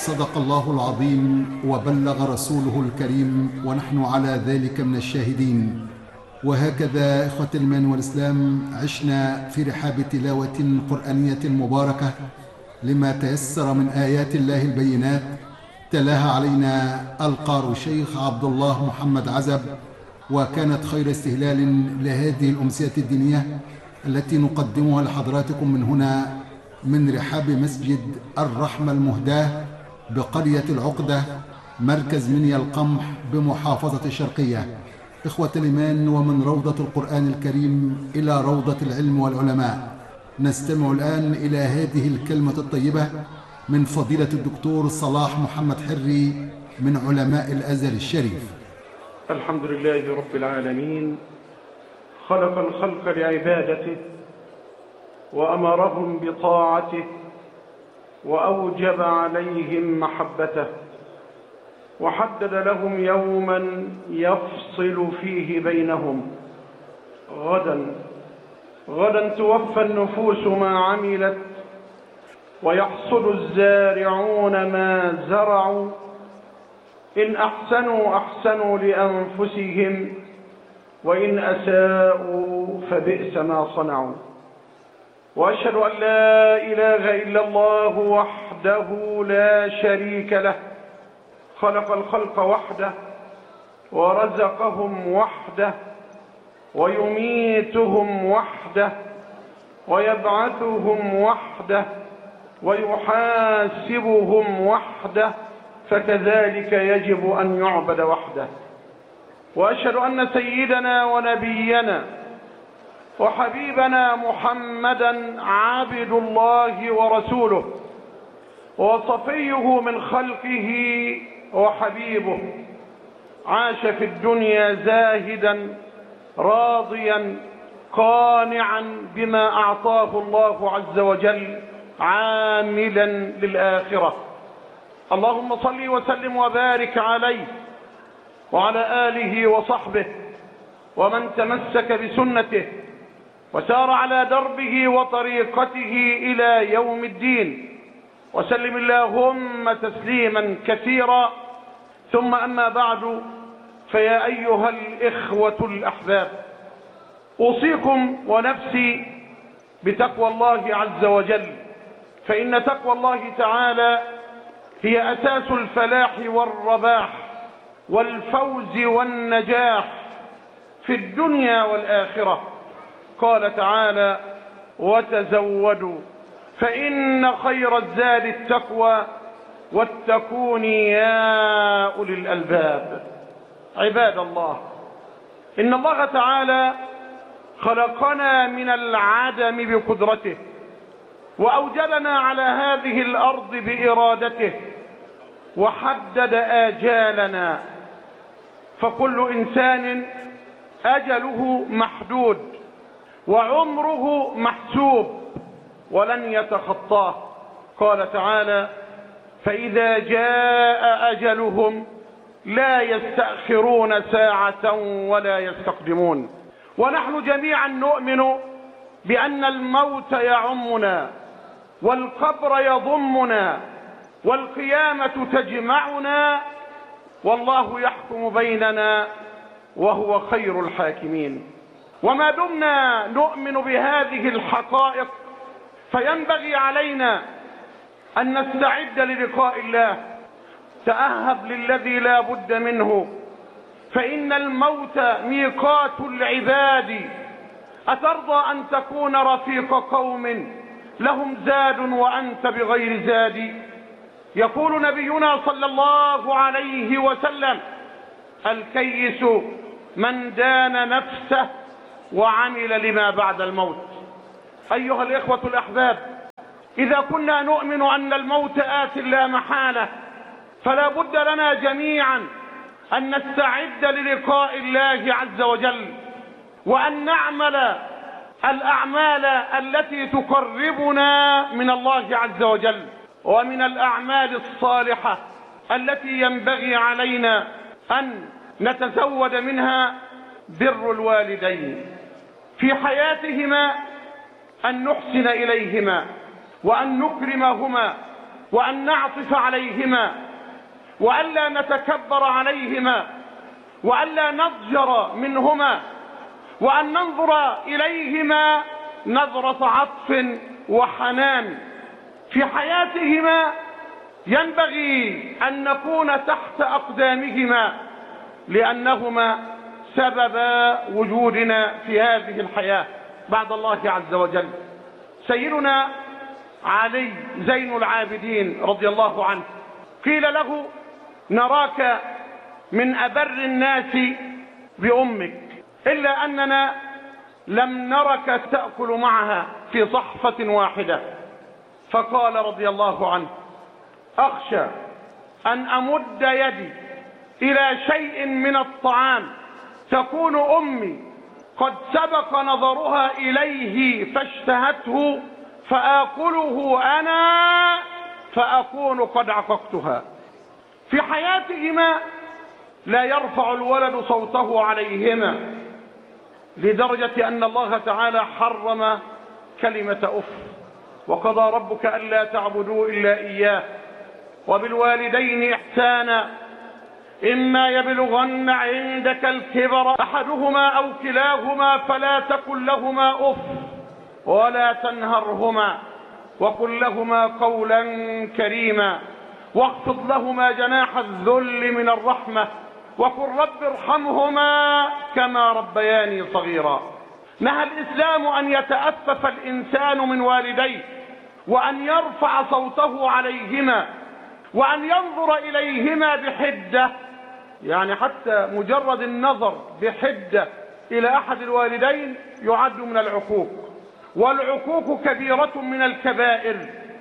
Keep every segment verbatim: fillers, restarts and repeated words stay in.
صدق الله العظيم وبلغ رسوله الكريم، ونحن على ذلك من الشاهدين. وهكذا إخوة الإيمان والإسلام عشنا في رحاب تلاوة قرآنية مباركة لما تيسر من آيات الله البينات، تلاها علينا القارئ الشيخ عبد الله محمد عزب، وكانت خير استهلال لهذه الأمسية الدينية التي نقدمها لحضراتكم من هنا من رحاب مسجد الرحمة المهداة بقرية العقدة، مركز منيا القمح بمحافظة الشرقية. إخوة الإيمان، ومن روضة القرآن الكريم إلى روضة العلم والعلماء، نستمع الآن إلى هذه الكلمة الطيبة من فضيلة الدكتور صلاح محمد حري من علماء الأزهر الشريف. الحمد لله رب العالمين، خلق الخلق لعبادته وأمرهم بطاعته وأوجب عليهم محبته، وحدد لهم يوما يفصل فيه بينهم. غدا غدا توفى النفوس ما عملت، ويحصد الزارعون ما زرعوا. إن أحسنوا أحسنوا لأنفسهم، وإن أساءوا فبئس ما صنعوا. وأشهد أن لا إله إلا الله وحده لا شريك له، خلق الخلق وحده ورزقهم وحده ويميتهم وحده ويبعثهم وحده ويحاسبهم وحده، فكذلك يجب أن يعبد وحده. وأشهد أن سيدنا ونبينا وحبيبنا محمدا عبد الله ورسوله، وصفيه من خلقه وحبيبه، عاش في الدنيا زاهدا راضيا قانعا بما أعطاه الله عز وجل، عاملا للآخرة. اللهم صل وسلم وبارك عليه وعلى آله وصحبه ومن تمسك بسنته وسار على دربه وطريقته إلى يوم الدين، وسلم اللهم تسليما كثيرا. ثم أما بعد، فيا أيها الإخوة الأحباب، أوصيكم ونفسي بتقوى الله عز وجل، فإن تقوى الله تعالى هي أساس الفلاح والرباح والفوز والنجاح في الدنيا والآخرة. قال تعالى: وتزودوا فإن خير الزاد التقوى واتقون يا أولي الألباب. عباد الله، إن الله تعالى خلقنا من العدم بقدرته، وأوجدنا على هذه الأرض بإرادته، وحدد آجالنا، فكل إنسان أجله محدود وعمره محسوب ولن يتخطاه. قال تعالى: فإذا جاء أجلهم لا يستأخرون ساعة ولا يستقدمون. ونحن جميعا نؤمن بأن الموت يعمنا، والقبر يضمنا، والقيامة تجمعنا، والله يحكم بيننا وهو خير الحاكمين. وما دمنا نؤمن بهذه الحقائق، فينبغي علينا أن نستعد للقاء الله. تأهب للذي لا بد منه، فإن الموت ميقات العباد. أترضى أن تكون رفيق قوم لهم زاد وأنت بغير زاد؟ يقول نبينا صلى الله عليه وسلم: الكيس من دان نفسه وعمل لما بعد الموت. أيها الإخوة الأحباب، إذا كنا نؤمن أن الموت آت لا محالة، فلا بد لنا جميعا أن نستعد للقاء الله عز وجل، وأن نعمل الأعمال التي تقربنا من الله عز وجل. ومن الأعمال الصالحة التي ينبغي علينا أن نتزود منها بر الوالدين في حياتهما، أن نحسن إليهما وأن نكرمهما وأن نعطف عليهما، وألا نتكبر عليهما، وألا نضجر منهما، وأن ننظر إليهما نظرة عطف وحنان. في حياتهما ينبغي أن نكون تحت أقدامهما، لأنهما سبب وجودنا في هذه الحياة بعد الله عز وجل. سيدنا علي زين العابدين رضي الله عنه قيل له: نراك من أبر الناس بأمك، إلا أننا لم نرك تأكل معها في صحفة واحدة. فقال رضي الله عنه: أخشى أن أمد يدي إلى شيء من الطعام تكون أمي قد سبق نظرها إليه فاشتهته فآكله أنا فأكون قد عققتها. في حياتهما لا يرفع الولد صوته عليهما، لدرجة أن الله تعالى حرم كلمة أف: وقضى ربك ألا تعبدوا إلا إياه وبالوالدين إحسانا إما يبلغن عندك الكبر أحدهما أو كلاهما فلا تقل لهما أف ولا تنهرهما وقل لهما قولا كريما واخفض لهما جناح الذل من الرحمة وقل رب ارحمهما كما ربياني صغيرا. نهى الإسلام أن يتأفف الإنسان من والديه، وأن يرفع صوته عليهما، وأن ينظر إليهما بحدة، يعني حتى مجرد النظر بحدة إلى أحد الوالدين يعد من العقوق، والعقوق كبيرة من الكبائر.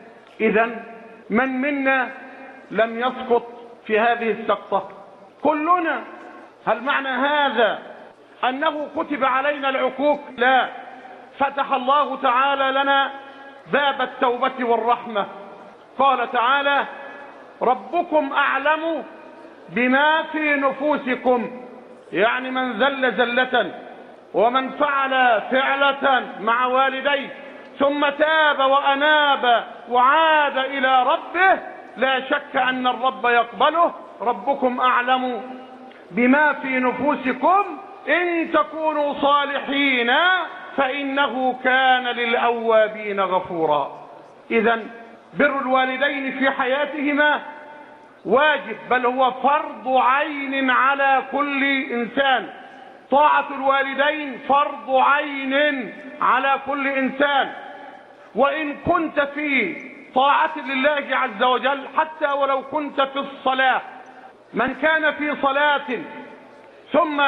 إذن من منا لم يسقط في هذه السقطة؟ كلنا. هل معنى هذا أنه كتب علينا العقوق؟ لا، فتح الله تعالى لنا باب التوبة والرحمة. قال تعالى: ربكم أعلم بما في نفوسكم، يعني من زل زلة ومن فعل فعلة مع والديه ثم تاب وأناب وعاد إلى ربه لا شك أن الرب يقبله. ربكم أعلم بما في نفوسكم إن تكونوا صالحين فإنه كان للأوابين غفورا. إذن بر الوالدين في حياتهما واجب، بل هو فرض عين على كل إنسان. طاعة الوالدين فرض عين على كل إنسان، وإن كنت في طاعة لله عز وجل حتى ولو كنت في الصلاة. من كان في صلاة ثم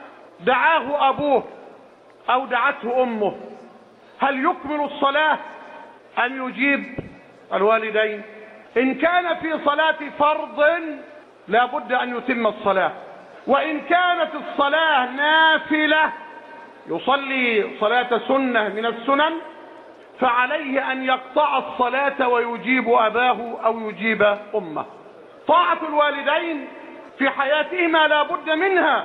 دعاه أبوه أو دعته أمه، هل يكمل الصلاة أم يجيب الوالدين؟ إن كان في صلاة فرض لا بد أن يتم الصلاة، وإن كانت الصلاة نافلة يصلي صلاة سنة من السنن فعليه أن يقطع الصلاة ويجيب أباه أو يجيب أمه. طاعة الوالدين في حياتهما لا بد منها،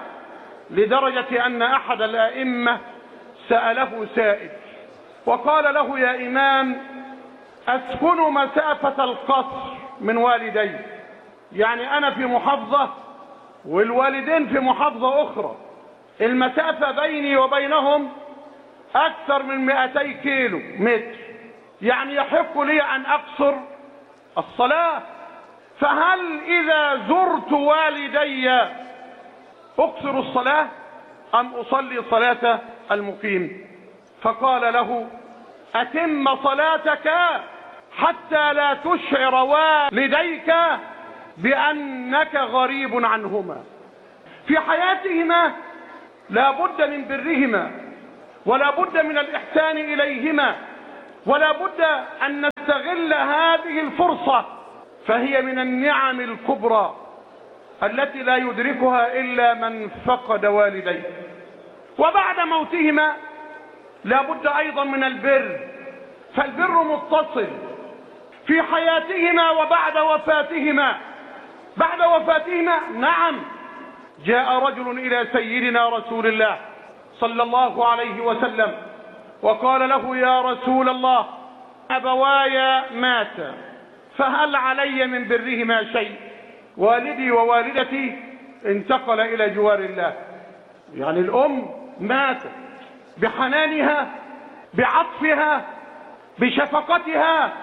لدرجة أن أحد الأئمة سأله سائل وقال له: يا إمام، أسكن مسافة القصر من والدي، يعني أنا في محافظة والوالدين في محافظة أخرى، المسافة بيني وبينهم أكثر من مئتي كيلو متر، يعني يحق لي أن أقصر الصلاة، فهل إذا زرت والدي أقصر الصلاة أم أصلي صلاة المقيم؟ فقال له: أتم صلاتك حتى لا تشعر والديك بأنك غريب عنهما. في حياتهما لا بد من برهما، ولا بد من الإحسان إليهما، ولا بد أن نستغل هذه الفرصة، فهي من النعم الكبرى التي لا يدركها إلا من فقد والديه. وبعد موتهما لا بد أيضا من البر، فالبر متصل في حياتهما وبعد وفاتهما. بعد وفاتهما نعم، جاء رجل إلى سيدنا رسول الله صلى الله عليه وسلم وقال له: يا رسول الله، أبواي ماتا فهل علي من برهما شيء؟ والدي ووالدتي انتقل إلى جوار الله. يعني الأم ماتت بحنانها، بعطفها، بشفقتها،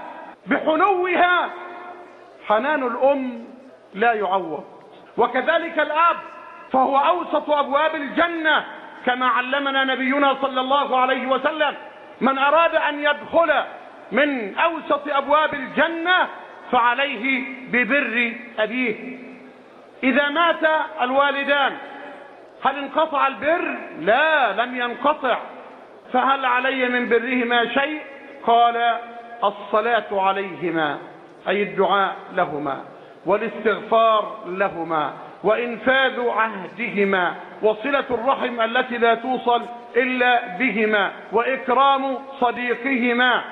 بحنوها. حنان الأم لا يعوض. وكذلك الأب، فهو أوسط أبواب الجنة كما علمنا نبينا صلى الله عليه وسلم: من أراد أن يدخل من أوسط أبواب الجنة فعليه ببر أبيه. إذا مات الوالدان هل انقطع البر؟ لا، لم ينقطع. فهل علي من برهما شيء؟ قال: الصلاة عليهما، أي الدعاء لهما، والاستغفار لهما، وإنفاذ عهدهما، وصلة الرحم التي لا توصل إلا بهما، وإكرام صديقهما،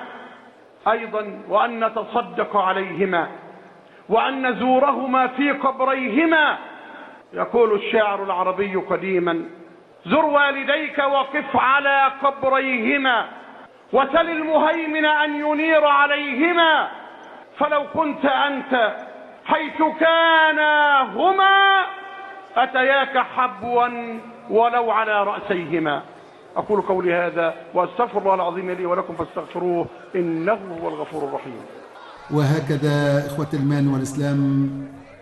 أيضا وأن نتصدق عليهما، وأن نزورهما في قبريهما. يقول الشاعر العربي قديما: زر والديك وقف على قبريهما، وسل المهيمن أن ينير عليهما، فلو كنت أنت حيث كانا هما أتياك حبوا ولو على رأسيهما. أقول قولي هذا وأستغفر الله العظيم لي ولكم فاستغفروه إنه هو الغفور الرحيم. وهكذا إخوة الإيمان والإسلام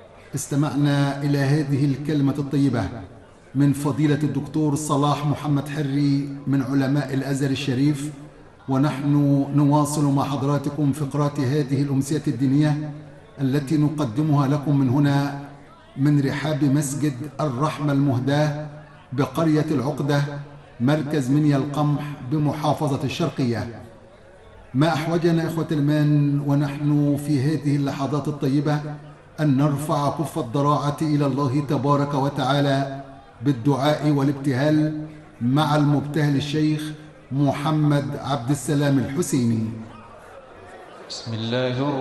استمعنا إلى هذه الكلمة الطيبة من فضيلة الدكتور صلاح محمد حري من علماء الأزهر الشريف، ونحن نواصل مع حضراتكم فقرات هذه الأمسية الدينية التي نقدمها لكم من هنا من رحاب مسجد الرحمة المهداة بقرية العقدة مركز منيا القمح بمحافظة الشرقية. ما أحوجنا إخوة الإيمان ونحن في هذه اللحظات الطيبة أن نرفع كف الضراعة إلى الله تبارك وتعالى بالدعاء والابتهال مع المبتهل الشيخ محمد عبد السلام الحسيني. بسم الله